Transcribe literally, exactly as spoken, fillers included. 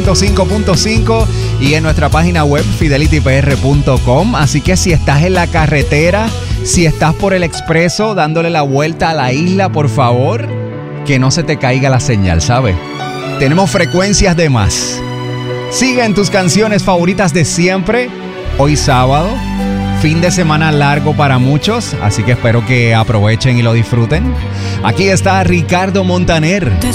ciento cinco punto cinco y en nuestra página web fidelity p r punto com. Así que si estás en la carretera, si estás por el expreso dándole la vuelta a la isla, por favor, que no se te caiga la señal, ¿sabes? Tenemos frecuencias de más. Siguen tus canciones favoritas de siempre. Hoy sábado, fin de semana largo para muchos, así que espero que aprovechen y lo disfruten. Aquí está Ricardo Montaner. Te